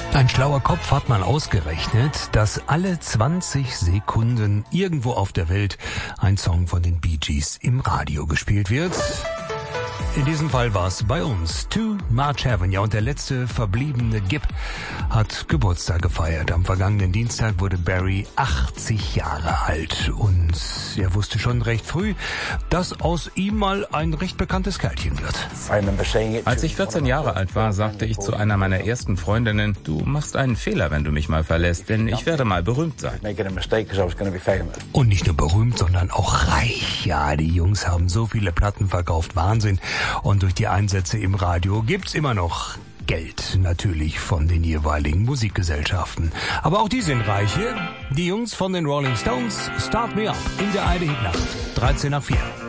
Ein schlauer Kopf hat mal ausgerechnet, dass alle 20 Sekunden irgendwo auf der Welt ein Song von den Bee Gees im Radio gespielt wird. In diesem Fall war es bei uns Too Much Heaven. Ja, und der letzte verbliebene Gibb hat Geburtstag gefeiert. Am vergangenen Dienstag wurde Barry 80 Jahre alt. Und er wusste schon recht früh, dass aus ihm mal ein recht bekanntes Kerlchen wird. Als ich 14 Jahre alt war, sagte ich zu einer meiner ersten Freundinnen, du machst einen Fehler, wenn du mich mal verlässt, denn ich werde mal berühmt sein. Und nicht nur berühmt, sondern auch reich. Ja, die Jungs haben so viele Platten verkauft, Wahnsinn. Und durch die Einsätze im Radio gibt's immer noch Geld, natürlich von den jeweiligen Musikgesellschaften. Aber auch die sind reich hier. Die Jungs von den Rolling Stones, Start Me Up in der Eine Hitnacht, 13 nach 4.